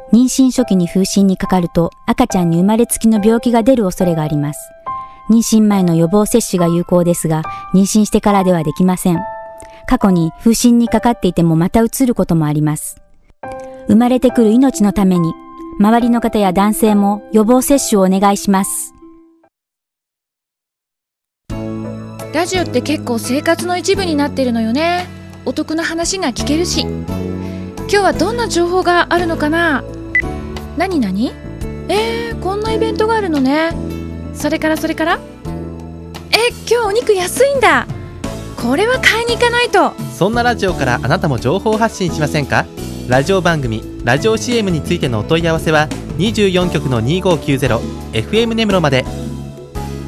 妊娠初期に風疹にかかると赤ちゃんに生まれつきの病気が出る恐れがあります。妊娠前の予防接種が有効ですが、妊娠してからではできません。過去に風疹にかかっていてもまたうつることもあります。生まれてくる命のために、周りの方や男性も予防接種をお願いします。 ラジオって結構生活の一部になってるのよね。お得な話が聞けるし。今日はどんな情報があるのかな。何こんなイベントがあるのね。それから今日お肉安いんだ。これは買いに行かないと。 そんなラジオからあなたも情報発信しませんか？ラジオ番組、ラジオ CM についてのお問い合わせは24局の2590 FM 根室まで。